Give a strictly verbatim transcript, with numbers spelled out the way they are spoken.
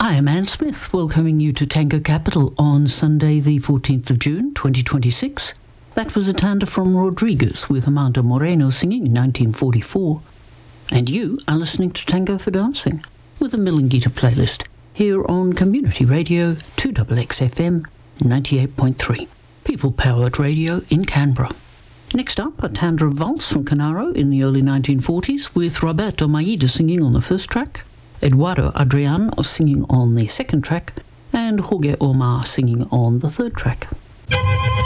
I am Anne Smith, welcoming you to Tango Capital on Sunday the fourteenth of June twenty twenty-six. That was a tanda from Rodriguez with Amanda Moreno singing in nineteen forty-four. And you are listening to Tango for Dancing with a Milingita playlist here on Community Radio two X X F M ninety-eight point three, people-powered radio in Canberra. Next up, a tanda of Valse from Canaro in the early nineteen forties with Roberto Maida singing on the first track, Eduardo Adrian singing on the second track, and Jorge Omar singing on the third track.